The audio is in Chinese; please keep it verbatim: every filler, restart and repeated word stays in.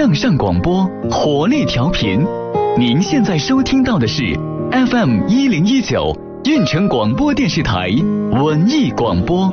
向上广播，活力调频。您现在收听到的是 F M 一零一九运城广播电视台文艺广播。